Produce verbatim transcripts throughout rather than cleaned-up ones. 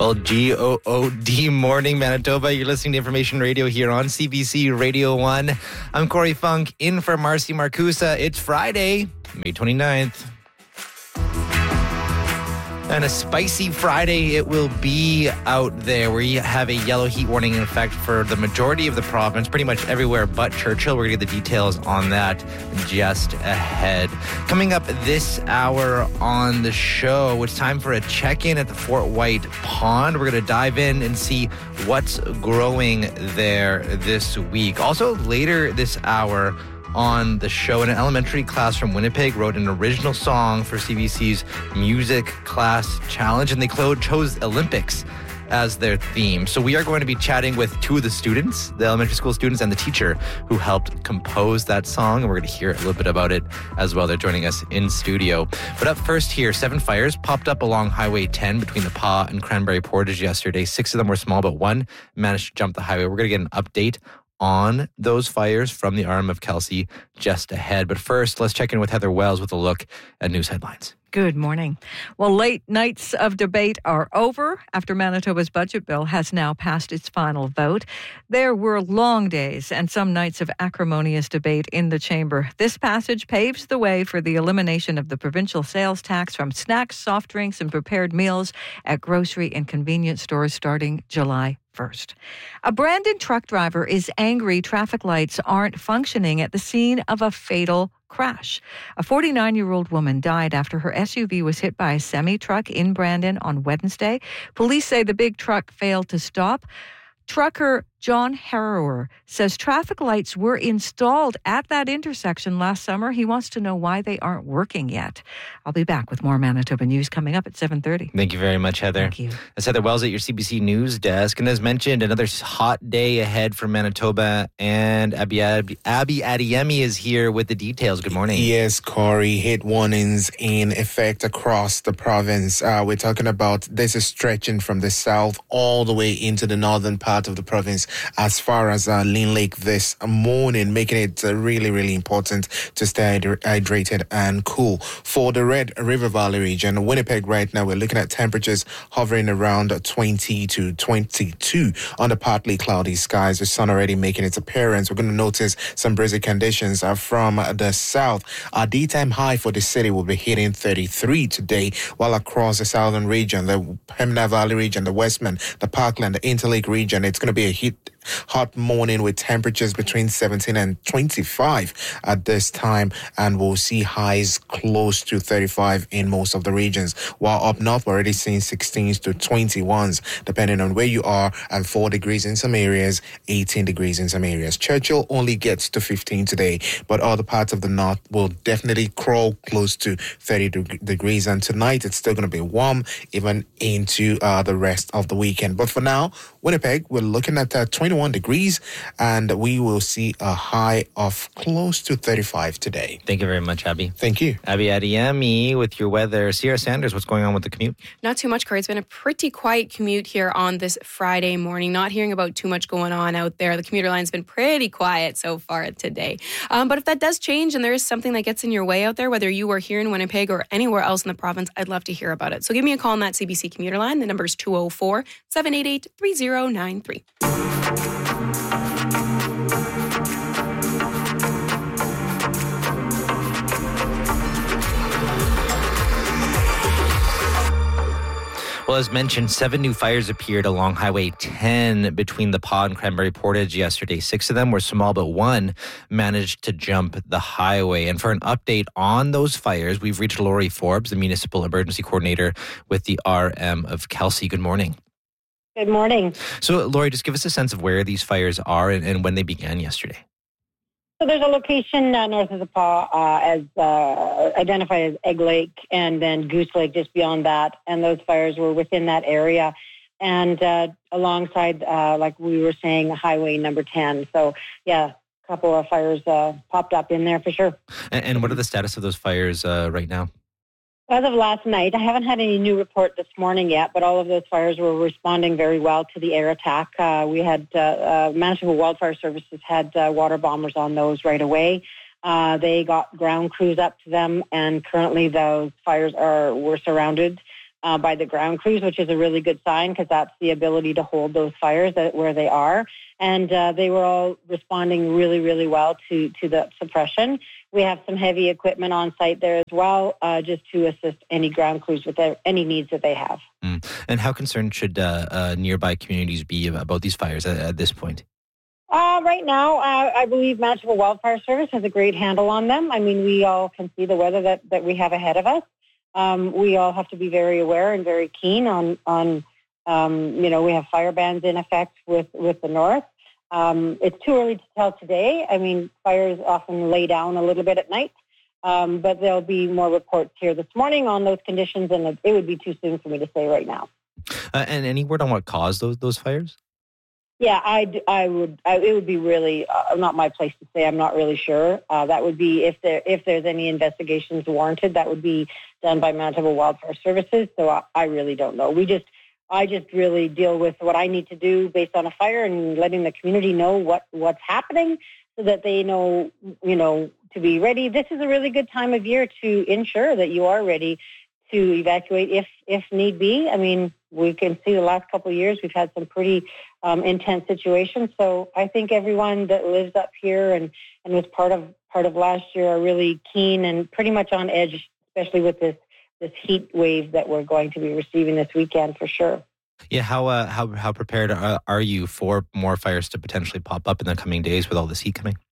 Well, G O O D morning, Manitoba. You're listening to Information Radio here on C B C Radio one. I'm Corey Funk, in for Marcy Marcusa. It's Friday, May twenty-ninth. And a spicy Friday it will be out there. We have a yellow heat warning in effect for the majority of the province, pretty much everywhere but Churchill. We're going to get the details on that just ahead. Coming up this hour on the show, it's time for a check-in at the Fort White Pond. We're going to dive in and see what's growing there this week. Also, later this hour on the show, an elementary class from Winnipeg wrote an original song for C B C's Music Class Challenge, and they chose Olympics as their theme. So we are going to be chatting with two of the students, the elementary school students and the teacher who helped compose that song, and we're going to hear a little bit about it as well. They're joining us in studio. But up first here, seven fires popped up along Highway ten between the Pas and Cranberry Portage yesterday. Six of them were small, but one managed to jump the highway. We're going to get an update on those fires from the R M of Kelsey just ahead. But first, let's check in with Heather Wells with a look at news headlines. Good morning. Well, late nights of debate are over after Manitoba's budget bill has now passed its final vote. There were long days and some nights of acrimonious debate in the chamber. This passage paves the way for the elimination of the provincial sales tax from snacks, soft drinks, and prepared meals at grocery and convenience stores starting July first. A Brandon truck driver is angry traffic lights aren't functioning at the scene of a fatal crash. A forty-nine-year-old woman died after her S U V was hit by a semi-truck in Brandon on Wednesday. Police say the big truck failed to stop. Trucker John Harrower says traffic lights were installed at that intersection last summer. He wants to know why they aren't working yet. I'll be back with more Manitoba news coming up at seven thirty. Thank you very much, Heather. Thank you. That's Heather Wells at your C B C News Desk. And as mentioned, another hot day ahead for Manitoba. And Abby, Abby, Abby Adeyemi is here with the details. Good morning. Yes, Corey. Heat warnings in effect across the province. Uh, we're talking about this is stretching from the south all the way into the northern part of the province, as far as uh, Lynn Lake this morning, making it uh, really, really important to stay hydrated and cool. For the Red River Valley region, Winnipeg right now, we're looking at temperatures hovering around twenty to twenty-two under partly cloudy skies. The sun already making its appearance. We're going to notice some breezy conditions uh, from the south. Our daytime high for the city will be hitting thirty-three today, while across the southern region, the Pembina Valley region, the Westman, the Parkland, the Interlake region, it's going to be a heat hot morning with temperatures between seventeen and twenty-five at this time, and we'll see highs close to thirty-five in most of the regions, while up north we're already seeing sixteens to twenty-ones depending on where you are, and four degrees in some areas, eighteen degrees in some areas. Churchill only gets to fifteen today, but other parts of the north will definitely crawl close to thirty degrees, and tonight it's still going to be warm even into uh, the rest of the weekend. But for now, Winnipeg, we're looking at uh, twenty-one degrees, and we will see a high of close to thirty-five today. Thank you very much, Abby. Thank you. Abby Adeyemi with your weather. Sierra Sanders, what's going on with the commute? Not too much, Corey. It's been a pretty quiet commute here on this Friday morning. Not hearing about too much going on out there. The commuter line's been pretty quiet so far today. Um, but if that does change and there is something that gets in your way out there, whether you are here in Winnipeg or anywhere else in the province, I'd love to hear about it. So give me a call on that C B C commuter line. The number is two oh four, seven eight eight, three oh nine three. Well, as mentioned, seven new fires appeared along Highway ten between the Pas and Cranberry Portage yesterday. Six of them were small, but one managed to jump the highway. And for an update on those fires, we've reached Lori Forbes, the Municipal Emergency Coordinator with the R M of Kelsey. Good morning. Good morning. So, Lori, just give us a sense of where these fires are and, and when they began yesterday. So there's a location uh, north of the Pas uh, as uh, identified as Egg Lake, and then Goose Lake just beyond that. And those fires were within that area. And uh, alongside, uh, like we were saying, Highway number ten. So, yeah, a couple of fires uh, popped up in there for sure. And, and what are the status of those fires uh, right now? As of last night, I haven't had any new report this morning yet, but all of those fires were responding very well to the air attack. Uh, we had uh, uh, Manitoba Wildfire Services had uh, water bombers on those right away. Uh, they got ground crews up to them, and currently those fires are were surrounded uh, by the ground crews, which is a really good sign because that's the ability to hold those fires at where they are. And uh, they were all responding really, really well to, to the suppression. We have some heavy equipment on site there as well, uh, just to assist any ground crews with their, any needs that they have. Mm. And how concerned should uh, uh, nearby communities be about these fires at, at this point? Uh, right now, uh, I believe Manitoba Wildfire Service has a great handle on them. I mean, we all can see the weather that, that we have ahead of us. Um, we all have to be very aware and very keen on, on um, you know, we have fire bans in effect with, with the north. Um, it's too early to tell today. I mean, fires often lay down a little bit at night, um, but there'll be more reports here this morning on those conditions, and it, it would be too soon for me to say right now. Uh, and any word on what caused those those fires? Yeah, I, I would. I, it would be really uh, not my place to say. I'm not really sure. Uh, that would be if there if there's any investigations warranted. That would be done by Manitoba Wildfire Services. So I, I really don't know. We just I just really deal with what I need to do based on a fire and letting the community know what, what's happening so that they know, you know, to be ready. This is a really good time of year to ensure that you are ready to evacuate if if need be. I mean, we can see the last couple of years we've had some pretty um, intense situations. So I think everyone that lives up here and, and was part of part of last year are really keen and pretty much on edge, especially with this this heat wave that we're going to be receiving this weekend for sure. Yeah, how uh, how how prepared are, are you for more fires to potentially pop up in the coming days with all this heat coming?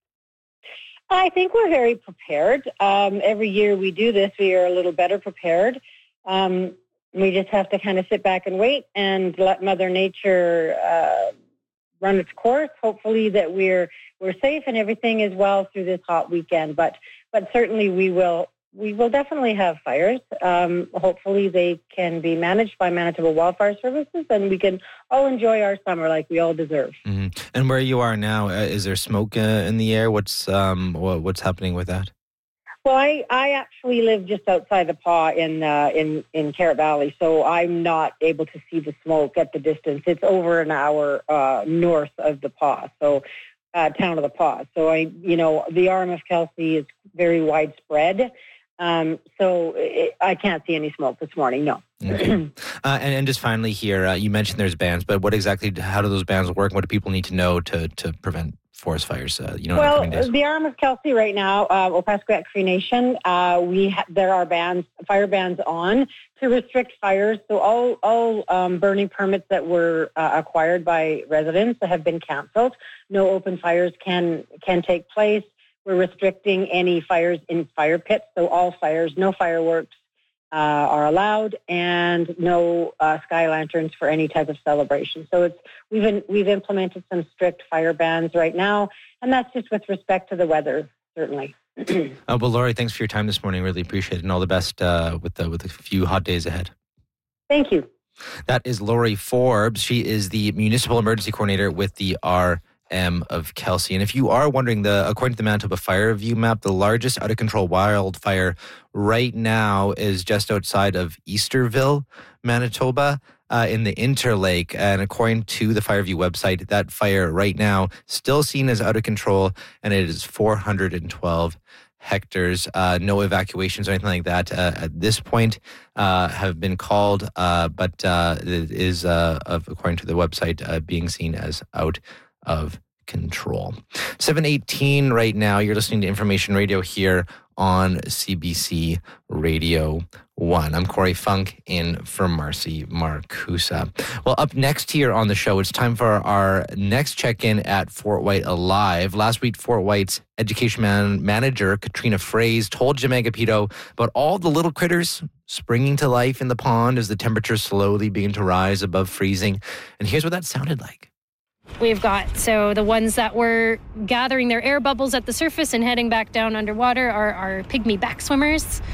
I think we're very prepared. Um, every year we do this, we are a little better prepared. Um, we just have to kind of sit back and wait and let Mother Nature uh, run its course. Hopefully that we're we're safe and everything is well through this hot weekend. But but certainly we will we will definitely have fires. Um, hopefully they can be managed by Manitoba Wildfire Services, and we can all enjoy our summer like we all deserve. Mm-hmm. And where you are now, uh, is there smoke uh, in the air? What's um what, what's happening with that? Well, I, I actually live just outside the Paw in uh, in in Carrot Valley, so I'm not able to see the smoke at the distance. It's over an hour uh, north of the Paw, so uh, town of the Paw. So I, you know, the arm of Kelsey is very widespread. Um, so it, I can't see any smoke this morning. No. Okay. uh, and, and just finally here, uh, you mentioned there's bans, but what exactly? How do those bans work? What do people need to know to to prevent forest fires? Uh, you know, well, in the coming days? The arm of Kelsey right now, uh, Opaskwayak Cree Nation, uh, we ha- there are bans, fire bans on to restrict fires. So all all um, burning permits that were uh, acquired by residents have been canceled. No open fires can can take place. We're restricting any fires in fire pits. So all fires, no fireworks uh, are allowed, and no uh, sky lanterns for any type of celebration. So it's we've in, we've implemented some strict fire bans right now, and that's just with respect to the weather, certainly. uh, well, Laurie, thanks for your time this morning. Really appreciate it, and all the best uh, with the with a few hot days ahead. Thank you. That is Laurie Forbes. She is the Municipal Emergency Coordinator with the R M of Kelsey. And if you are wondering, the according to the Manitoba Fire View map, the largest out-of-control wildfire right now is just outside of Easterville, Manitoba, uh, in the Interlake. And according to the Fire View website, that fire right now still seen as out of control, and it is four hundred twelve hectares. Uh, no evacuations or anything like that uh, at this point uh, have been called, uh, but uh, it is, uh, of, according to the website, uh, being seen as out of control. seven eighteen right now. You're listening to Information Radio here on C B C Radio one. I'm Corey Funk in for Marcy Marcusa. Well, up next here on the show, it's time for our next check-in at Fort White Alive. Last week, Fort White's education man- manager, Katrina Fraze, told Jim Agapito about all the little critters springing to life in the pond as the temperatures slowly begin to rise above freezing. And here's what that sounded like. We've got, so the ones that were gathering their air bubbles at the surface and heading back down underwater are our pygmy back swimmers.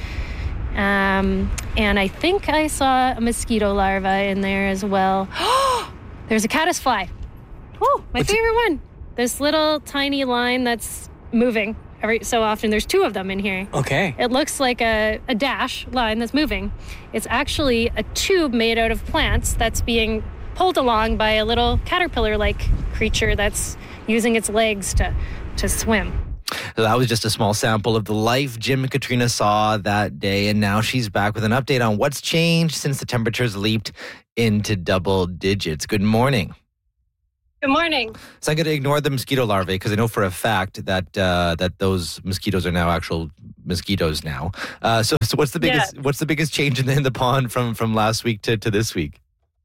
Um, and I think I saw a mosquito larva in there as well. There's a caddisfly. Oh, my What's favorite it? one. This little tiny line that's moving every so often. There's two of them in here. Okay. It looks like a, a dash line that's moving. It's actually a tube made out of plants that's being pulled along by a little caterpillar-like creature that's using its legs to, to swim. So that was just a small sample of the life Jim and Katrina saw that day, and now she's back with an update on what's changed since the temperatures leaped into double digits. Good morning. Good morning. So I'm going to ignore the mosquito larvae because I know for a fact that uh, that those mosquitoes are now actual mosquitoes now. Uh, so, so what's the biggest Yeah. what's the biggest change in the, in the pond from, from last week to, to this week?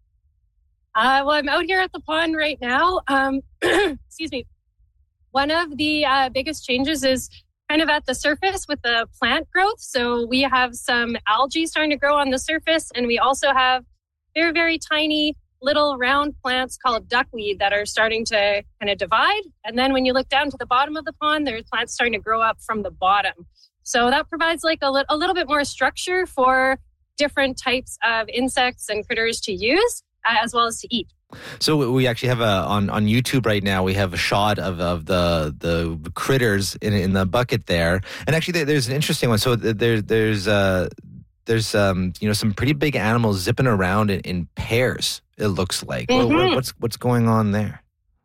Uh, well, I'm out here at the pond right now. Um, excuse me. One of the uh, biggest changes is kind of at the surface with the plant growth. So we have some algae starting to grow on the surface, and we also have very, very tiny little round plants called duckweed that are starting to kind of divide. And then when you look down to the bottom of the pond, there's plants starting to grow up from the bottom. So that provides like a, li- a little bit more structure for different types of insects and critters to use, uh, as well as to eat. So we actually have a on, on YouTube right now. We have a shot of, of the the critters in in the bucket there, and actually there- there's an interesting one. So there there's uh there's um you know some pretty big animals zipping around in, in pairs. It looks like. Well, Mhm. what's what's going on there?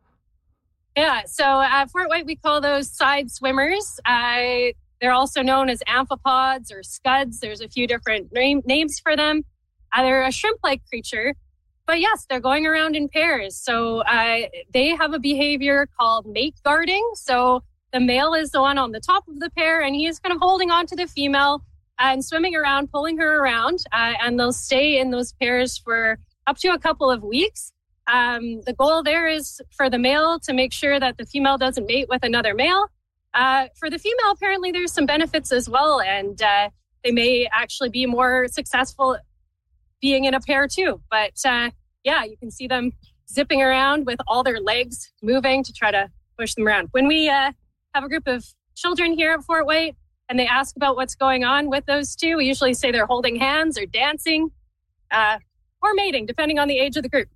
Yeah, so at Fort White, we call those side swimmers. Uh, they're also known as amphipods or scuds. There's a few different name, names for them. Uh, they're a shrimp-like creature. But yes, they're going around in pairs. So uh, they have a behavior called mate guarding. So the male is the one on the top of the pair, and he is kind of holding on to the female and swimming around, pulling her around. Uh, and they'll stay in those pairs for up to a couple of weeks. Um, the goal there is for the male to make sure that the female doesn't mate with another male. Uh, for the female, apparently there's some benefits as well, and uh, they may actually be more successful being in a pair too. But uh, yeah, you can see them zipping around with all their legs moving to try to push them around. When we uh, have a group of children here at Fort White and they ask about what's going on with those two, we usually say they're holding hands or dancing. Uh, or mating, depending on the age of the group.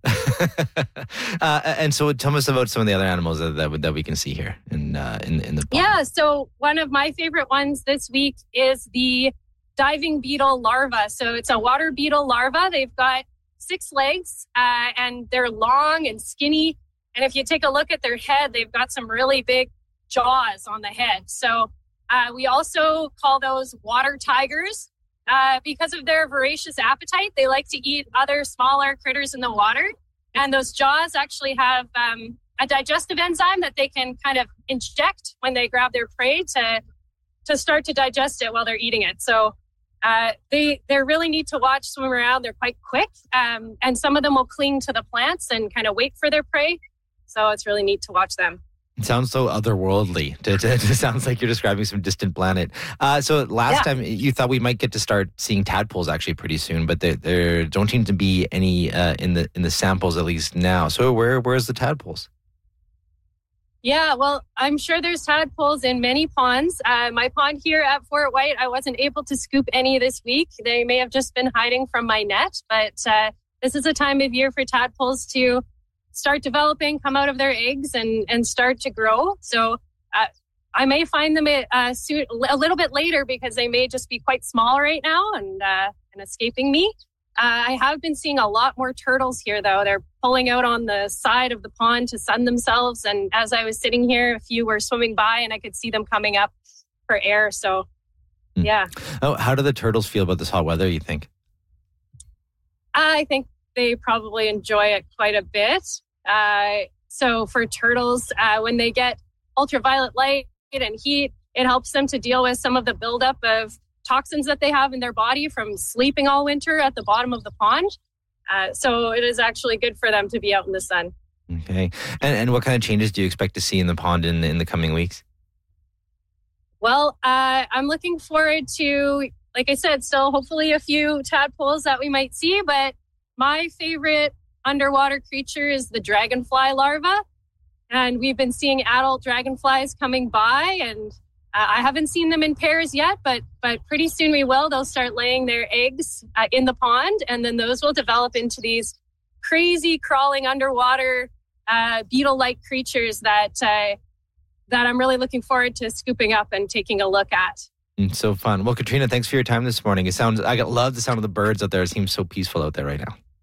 uh, and so tell us about some of the other animals that that, that we can see here in uh, in, in the pond. Yeah, so one of my favorite ones this week is the diving beetle larva. So it's a water beetle larva. They've got six legs uh, and they're long and skinny. And if you take a look at their head, they've got some really big jaws on the head. So uh, we also call those water tigers. Uh, because of their voracious appetite, they like to eat other smaller critters in the water. And those jaws actually have um, a digestive enzyme that they can kind of inject when they grab their prey to to start to digest it while they're eating it. So uh, they, they're really neat to watch swim around. They're quite quick. Um, and some of them will cling to the plants and kind of wait for their prey. So it's really neat to watch them. It sounds so otherworldly. It, it, it sounds like you're describing some distant planet. Uh, so last Yeah. time you thought we might get to start seeing tadpoles actually pretty soon, but there, there don't seem to be any uh, in the in the samples at least now. So where where's the tadpoles? Yeah, well, I'm sure there's tadpoles in many ponds. Uh, my pond here at Fort White, I wasn't able to scoop any this week. They may have just been hiding from my net, but uh, this is a time of year for tadpoles to start developing, come out of their eggs, and and start to grow. So uh, I may find them uh, soon, a little bit later because they may just be quite small right now and uh, and escaping me. Uh, I have been seeing a lot more turtles here, though. They're pulling out on the side of the pond to sun themselves. And as I was sitting here, a few were swimming by, and I could see them coming up for air. So, Hmm. yeah, Oh, how do the turtles feel about this hot weather, you think? I think they probably enjoy it quite a bit. Uh, so for turtles, uh, when they get ultraviolet light and heat, it helps them to deal with some of the buildup of toxins that they have in their body from sleeping all winter at the bottom of the pond. Uh, so it is actually good for them to be out in the sun. Okay. And and what kind of changes do you expect to see in the pond in in the coming weeks? Well, uh, I'm looking forward to, like I said, still hopefully a few tadpoles that we might see, but my favorite underwater creature is the dragonfly larva. And we've been seeing adult dragonflies coming by, and uh, I haven't seen them in pairs yet, but but pretty soon we will. They'll start laying their eggs uh, in the pond, and then those will develop into these crazy crawling underwater uh, beetle-like creatures that uh, that I'm really looking forward to scooping up and taking a look at. It's so fun. Well, Katrina, thanks for your time this morning. It sounds I love the sound of the birds out there. It seems so peaceful out there right now.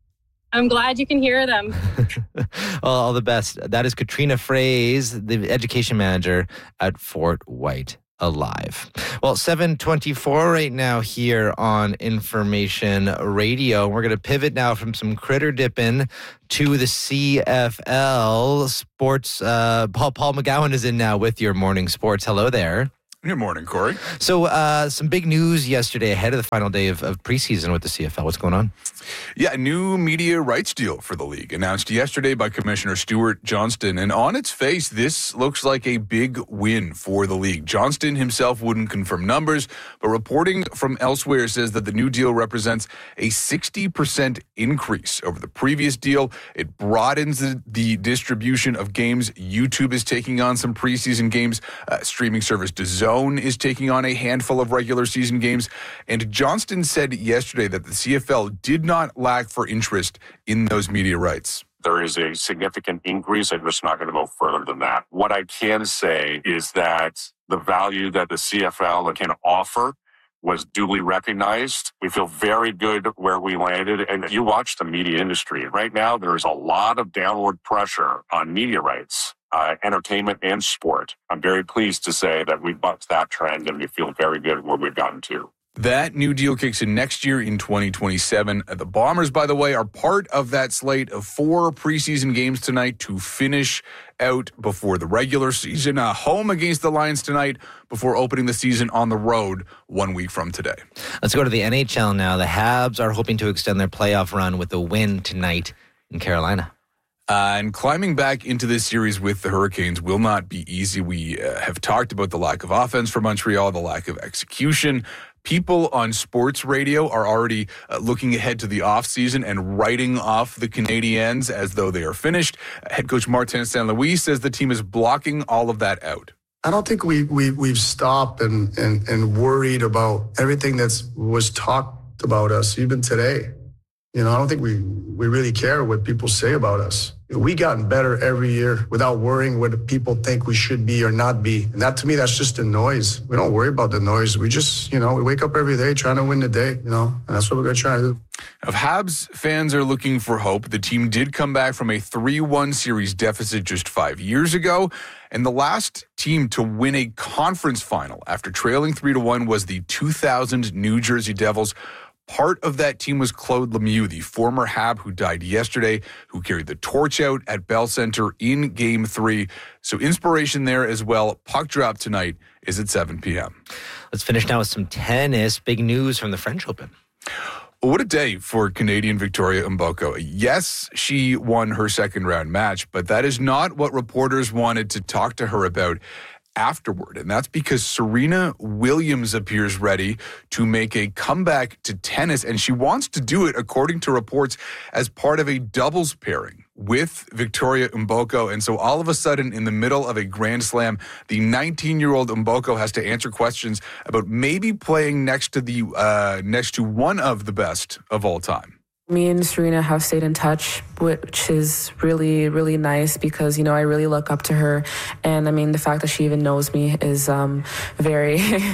I'm glad you can hear them. Well, all the best. That is Katrina Fraze, the education manager at Fort White Alive. Well, seven twenty-four right now here on Information Radio. We're going to pivot now from some critter dipping to the C F L sports. Uh, Paul, Paul McGowan is in now with your morning sports. Hello there. Good morning, Corey. So uh, some big news yesterday ahead of the final day of, of preseason with the C F L. What's going on? Yeah, a new media rights deal for the league announced yesterday by Commissioner Stuart Johnston. And on its face, this looks like a big win for the league. Johnston himself wouldn't confirm numbers, but reporting from elsewhere says that the new deal represents a sixty percent increase over the previous deal. It broadens the, the distribution of games. YouTube is taking on some preseason games. Uh, streaming service DAZN is taking on a handful of regular season games. And Johnston said yesterday that the C F L did not lack for interest in those media rights. There is a significant increase. I'm just not going to go further than that. What I can say is that the value that the C F L can offer was duly recognized. We feel very good where we landed. And you watch the media industry. Right now, there is a lot of downward pressure on media rights. Uh, entertainment and sport. I'm very pleased to say that we bucked that trend and we feel very good where we've gotten to. That new deal kicks in next year in twenty twenty-seven. The Bombers, by the way, are part of that slate of four preseason games tonight to finish out before the regular season. Uh, home against the Lions tonight before opening the season on the road one week from today. Let's go to the N H L now. The Habs are hoping to extend their playoff run with a win tonight in Carolina. Uh, and climbing back into this series with the Hurricanes will not be easy. We uh, have talked about the lack of offense for Montreal, the lack of execution. People on sports radio are already uh, looking ahead to the offseason and writing off the Canadiens as though they are finished. Uh, head coach Martin Saint Louis says the team is blocking all of that out. I don't think we, we, we've stopped and, and, and worried about everything that was talked about us, even today. You know, I don't think we, we really care what people say about us. We gotten better every year without worrying what people think we should be or not be. And that, to me, that's just the noise. We don't worry about the noise. We just, you know, we wake up every day trying to win the day, you know, and that's what we're going to try to do. If Habs fans are looking for hope, the team did come back from a three one series deficit just five years ago. And the last team to win a conference final after trailing three to one was the two thousand New Jersey Devils. Part of that team was Claude Lemieux, the former Hab who died yesterday, who carried the torch out at Bell Center in Game three. So inspiration there as well. Puck drop tonight is at seven p.m. Let's finish now with some tennis. Big news from the French Open. Well, what a day for Canadian Victoria Mboko. Yes, she won her second round match, but that is not what reporters wanted to talk to her about afterward. And that's because Serena Williams appears ready to make a comeback to tennis. And she wants to do it, according to reports, as part of a doubles pairing with Victoria Mboko. And so all of a sudden, in the middle of a Grand Slam, the nineteen-year-old Mboko has to answer questions about maybe playing next to the uh, next to one of the best of all time. Me and Serena have stayed in touch, which is really, really nice because, you know, I really look up to her. And, I mean, the fact that she even knows me is um, very,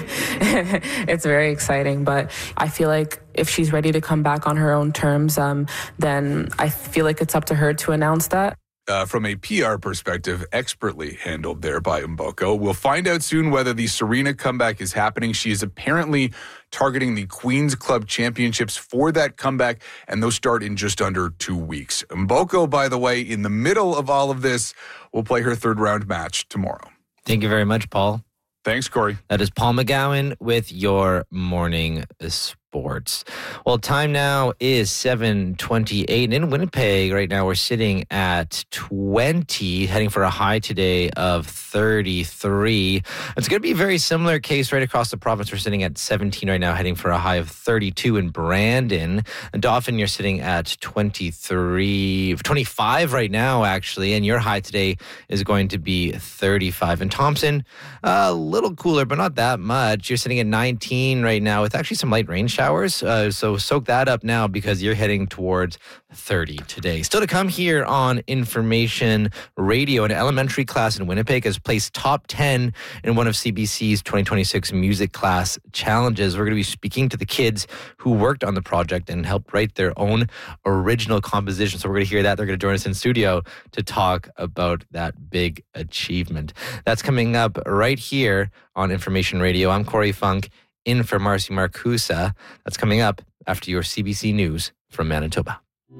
it's very exciting. But I feel like if she's ready to come back on her own terms, um, then I feel like it's up to her to announce that. Uh, from a P R perspective, expertly handled there by Mboko. We'll find out soon whether the Serena comeback is happening. She is apparently targeting the Queen's Club Championships for that comeback, and those start in just under two weeks. Mboko, by the way, in the middle of all of this, will play her third round match tomorrow. Thank you very much, Paul. Thanks, Corey. That is Paul McGowan with your morning sports. Well, time now is seven twenty-eight. In Winnipeg right now, we're sitting at twenty, heading for a high today of thirty-three. It's going to be a very similar case right across the province. We're sitting at seventeen right now, heading for a high of thirty-two in Brandon. And Dauphin, you're sitting at twenty-three, twenty-five right now, actually. And your high today is going to be thirty-five. In Thompson, a little cooler, but not that much. You're sitting at nineteen right now with actually some light rain showers showers. Uh, so soak that up now because you're heading towards thirty today. Still to come here on Information Radio, an elementary class in Winnipeg has placed top ten in one of C B C's twenty twenty-six music class challenges. We're going to be speaking to the kids who worked on the project and helped write their own original composition. So we're going to hear that. They're going to join us in studio to talk about that big achievement. That's coming up right here on Information Radio. I'm Corey Funk, in for Marcy Marcusa. That's coming up after your C B C News from Manitoba.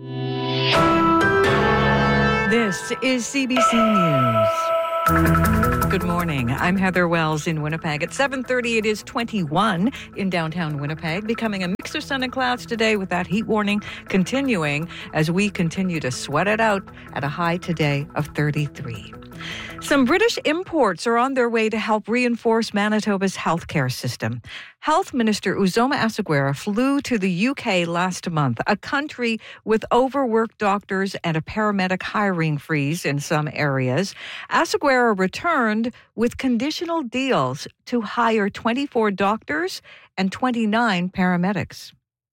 This is C B C News. Good morning. I'm Heather Wells in Winnipeg. At seven thirty, it is twenty-one in downtown Winnipeg, becoming a mix of sun and clouds today with that heat warning continuing as we continue to sweat it out at a high today of thirty-three. Some British imports are on their way to help reinforce Manitoba's healthcare system. Health Minister Uzoma Asseguera flew to the U K last month, a country with overworked doctors and a paramedic hiring freeze in some areas. Asseguera returned with conditional deals to hire twenty-four doctors and twenty-nine paramedics.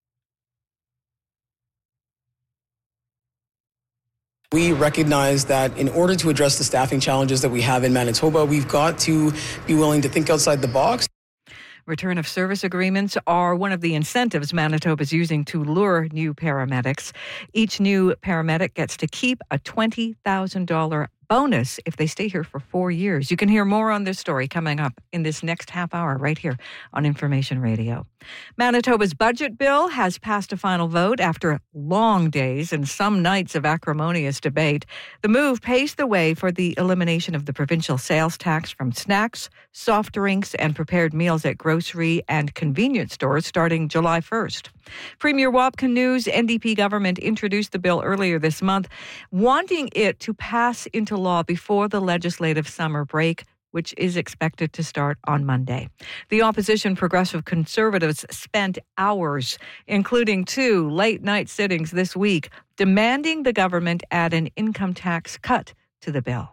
We recognize that in order to address the staffing challenges that we have in Manitoba, we've got to be willing to think outside the box. Return of service agreements are one of the incentives Manitoba is using to lure new paramedics. Each new paramedic gets to keep a twenty thousand dollars bonus if they stay here for four years. You can hear more on this story coming up in this next half hour right here on Information Radio. Manitoba's budget bill has passed a final vote after long days and some nights of acrimonious debate. The move paves the way for the elimination of the provincial sales tax from snacks, soft drinks, and prepared meals at grocery and convenience stores starting July first. Premier Wapken News' N D P government introduced the bill earlier this month, wanting it to pass into law before the legislative summer break, which is expected to start on Monday. The opposition Progressive Conservatives spent hours, including two late-night sittings this week, demanding the government add an income tax cut to the bill.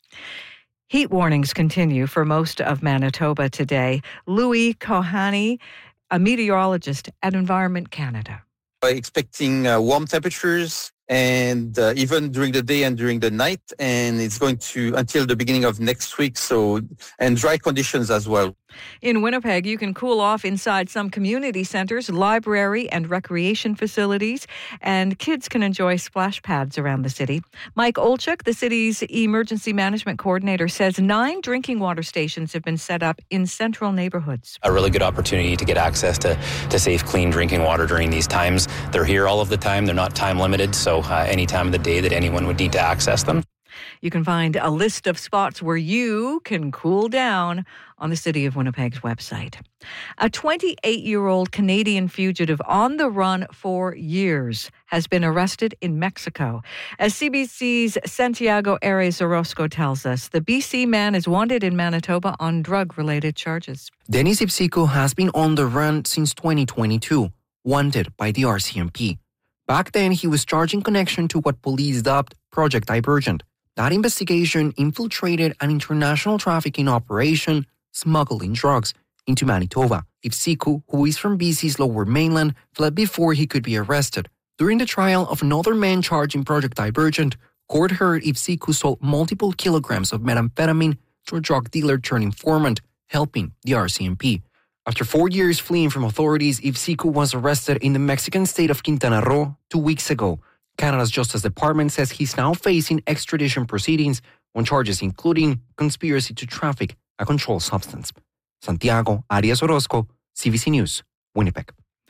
Heat warnings continue for most of Manitoba today. Louis Kohani, a meteorologist at Environment Canada. Expecting uh, warm temperatures and uh, even during the day and during the night, and it's going to until the beginning of next week, so and dry conditions as well. In Winnipeg, you can cool off inside some community centres, library and recreation facilities, and kids can enjoy splash pads around the city. Mike Olchuk, the city's emergency management coordinator, says nine drinking water stations have been set up in central neighbourhoods. A really good opportunity to get access to, to safe, clean drinking water during these times. They're here all of the time. They're not time limited, so uh, any time of the day that anyone would need to access them. You can find a list of spots where you can cool down on the City of Winnipeg's website. A twenty-eight-year-old Canadian fugitive on the run for years has been arrested in Mexico. As C B C's Santiago Ares Orozco tells us, the B C man is wanted in Manitoba on drug-related charges. Denis Ipsico has been on the run since twenty twenty-two, wanted by the R C M P. Back then, he was charged in connection to what police dubbed Project Divergent. That investigation infiltrated an international trafficking operation smuggling drugs into Manitoba. Ipsico, who is from B C's Lower Mainland, fled before he could be arrested. During the trial of another man charged in Project Divergent, court heard Ipsico sold multiple kilograms of methamphetamine to a drug dealer turned informant, helping the R C M P. After four years fleeing from authorities, Ipsico was arrested in the Mexican state of Quintana Roo two weeks ago. Canada's Justice Department says he's now facing extradition proceedings on charges including conspiracy to traffic a controlled substance. Santiago Arias Orozco, C B C News, Winnipeg.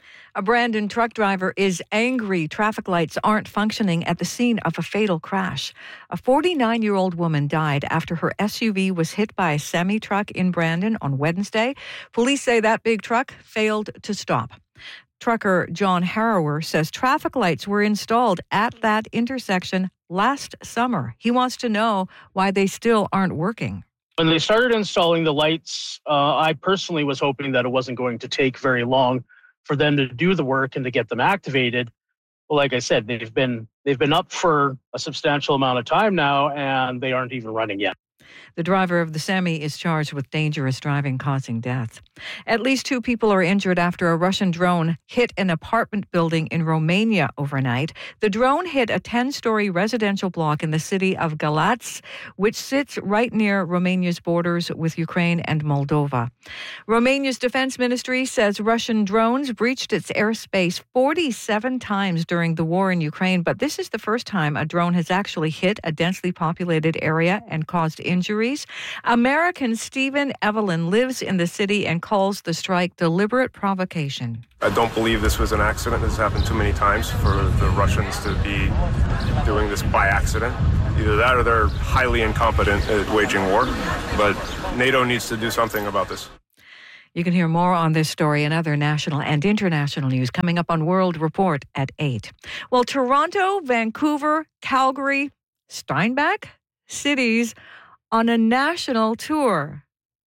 A Brandon truck driver is angry traffic lights aren't functioning at the scene of a fatal crash. A forty-nine-year-old woman died after her S U V was hit by a semi-truck in Brandon on Wednesday. Police say that big truck failed to stop. Trucker John Harrower says traffic lights were installed at that intersection last summer. He wants to know why they still aren't working. When they started installing the lights, uh, I personally was hoping that it wasn't going to take very long for them to do the work and to get them activated. Well, like I said, they've been they've been up for a substantial amount of time now, and they aren't even running yet. The driver of the semi is charged with dangerous driving causing death. At least two people are injured after a Russian drone hit an apartment building in Romania overnight. The drone hit a ten-story residential block in the city of Galați, which sits right near Romania's borders with Ukraine and Moldova. Romania's defense ministry says Russian drones breached its airspace forty-seven times during the war in Ukraine, but this is the first time a drone has actually hit a densely populated area and caused injuries. American Stephen Evelyn lives in the city and calls the strike deliberate provocation. I don't believe this was an accident. This has happened too many times for the Russians to be doing this by accident. Either that or they're highly incompetent at waging war. But NATO needs to do something about this. You can hear more on this story and other national and international news coming up on World Report at eight. Well, Toronto, Vancouver, Calgary, Steinbach cities on a national tour.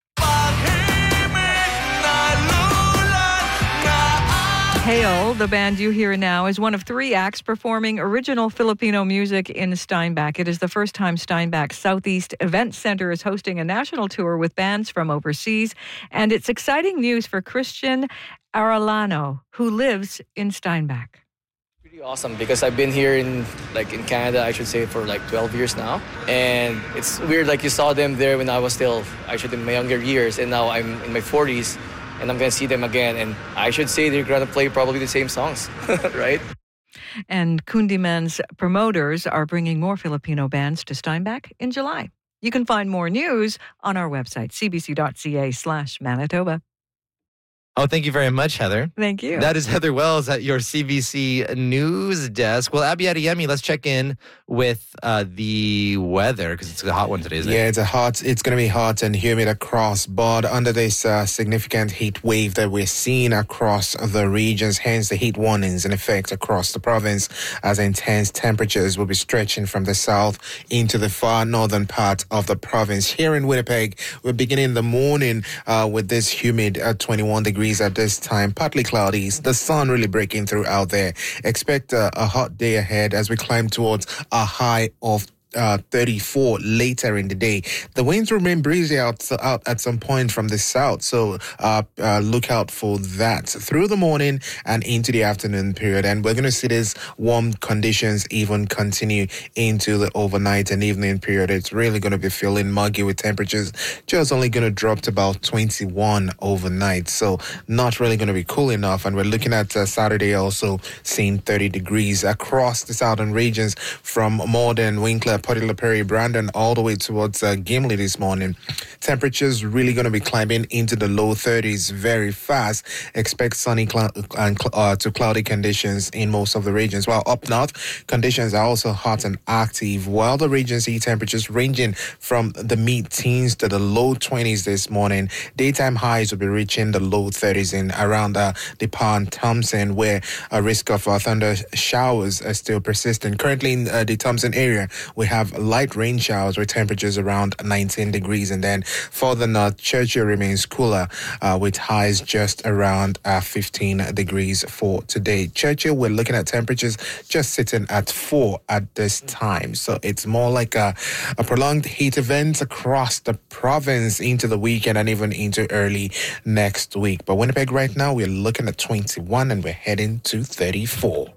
Hail, the band you hear now, is one of three acts performing original Filipino music in Steinbach. It is the first time Steinbach Southeast Event Center is hosting a national tour with bands from overseas, and it's exciting news for Christian Arellano, who lives in Steinbach. Pretty awesome because I've been here in like in Canada, I should say, for like twelve years now, and it's weird. Like you saw them there when I was still actually in my younger years, and now I'm in my forties. And I'm going to see them again. And I should say they're going to play probably the same songs, right? And Kundiman's promoters are bringing more Filipino bands to Steinbach in July. You can find more news on our website, cbc.ca slash Manitoba. Oh, thank you very much, Heather. Thank you. That is Heather Wells at your C B C News Desk. Well, Abby Adeyemi, let's check in with uh, the weather because it's a hot one today, isn't yeah, it? Yeah, it's a hot. It's going to be hot and humid across, but under this uh, significant heat wave that we're seeing across the regions, hence the heat warnings in effect across the province, as intense temperatures will be stretching from the south into the far northern part of the province. Here in Winnipeg, we're beginning the morning uh, with this humid uh, twenty-one degrees at this time, partly cloudy. The sun really breaking through out there. Expect a, a hot day ahead as we climb towards a high of Uh, thirty-four later in the day. The winds remain breezy out, out at some point from the south, so uh, uh, look out for that through the morning and into the afternoon period. And we're going to see these warm conditions even continue into the overnight and evening period. It's really going to be feeling muggy with temperatures just only going to drop to about twenty-one overnight, so not really going to be cool enough. And we're looking at uh, Saturday also seeing thirty degrees across the southern regions from Morden, Winkler, Port La Prairie, Brandon, all the way towards uh, Gimli this morning. Temperatures really going to be climbing into the low thirties very fast. Expect sunny cl- and cl- uh, to cloudy conditions in most of the regions. While up north, conditions are also hot and active, while the regions see temperatures ranging from the mid-teens to the low twenties this morning. Daytime highs will be reaching the low thirties in around uh, the Pond Thompson, where a risk of uh, thunder showers are still persistent. Currently in uh, the Thompson area, we have light rain showers with temperatures around nineteen degrees. And then further north, Churchill remains cooler uh, with highs just around uh, fifteen degrees for today. Churchill, we're looking at temperatures just sitting at four at this time. So it's more like a, a prolonged heat event across the province into the weekend and even into early next week. But Winnipeg right now, we're looking at twenty-one and we're heading to thirty-four.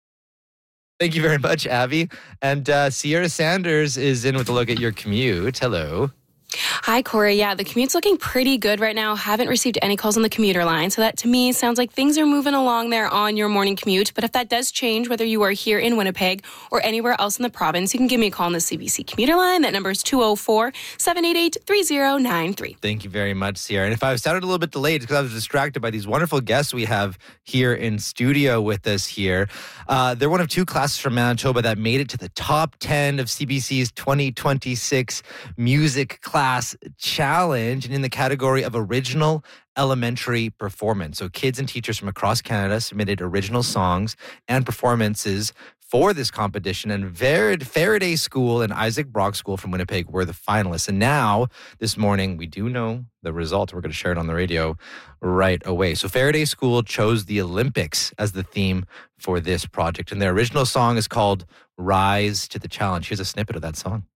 Thank you very much, Abby. And uh, Sierra Sanders is in with a look at your commute. Hello. Hi, Corey. Yeah, the commute's looking pretty good right now. Haven't received any calls on the commuter line. So that, to me, sounds like things are moving along there on your morning commute. But if that does change, whether you are here in Winnipeg or anywhere else in the province, you can give me a call on the C B C commuter line. That number is two oh four, seven eight eight, three oh nine three. Thank you very much, Sierra. And if I sounded a little bit delayed, it's because I was distracted by these wonderful guests we have here in studio with us here. Uh, they're one of two classes from Manitoba that made it to the top ten of C B C's twenty twenty-six Music Class Challenge, and in the category of original elementary performance. So kids and teachers from across Canada submitted original songs and performances for this competition, and Faraday School and Isaac Brock School from Winnipeg were the finalists. And now, this morning, we do know the result. We're going to share it on the radio right away. So Faraday School chose the Olympics as the theme for this project, and their original song is called Rise to the Challenge. Here's a snippet of that song.